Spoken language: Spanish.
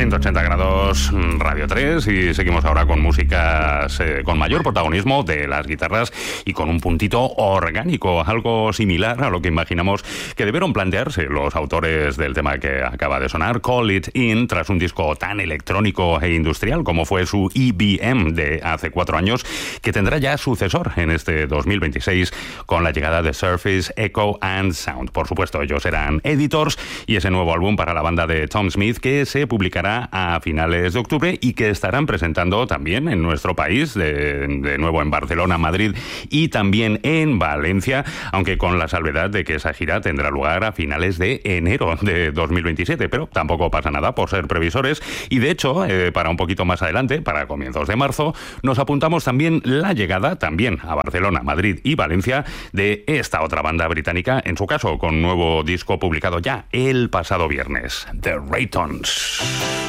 180 grados Radio 3 y seguimos ahora con músicas con mayor protagonismo de las guitarras y con un puntito orgánico, algo similar a lo que imaginamos que debieron plantearse los autores del tema que acaba de sonar, Call It In, tras un disco tan electrónico e industrial como fue su EBM de hace 4 años, que tendrá ya sucesor en este 2026 con la llegada de Surface, Echo and Sound. Por supuesto, ellos eran Editors y ese nuevo álbum para la banda de Tom Smith que se publicará a finales de octubre y que estarán presentando también en nuestro país, de nuevo en Barcelona, Madrid y también en Valencia, aunque con la salvedad de que esa gira tendrá lugar a finales de enero de 2027, pero tampoco pasa nada por ser previsores y de hecho, para un poquito más adelante, para comienzos de marzo, nos apuntamos también la llegada, también a Barcelona, Madrid y Valencia, de esta otra banda británica, en su caso con nuevo disco publicado ya el pasado viernes, The Raytons.